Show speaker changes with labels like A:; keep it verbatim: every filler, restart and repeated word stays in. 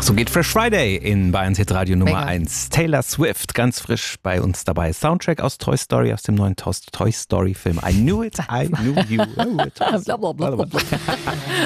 A: So geht Fresh Friday in Bayerns Hit Radio Nummer
B: Mega.
A: eins. Taylor Swift, ganz frisch bei uns dabei. Soundtrack aus Toy Story, aus dem neuen Toy Story Film. I knew it, I knew you. Oh,
B: Blablabla.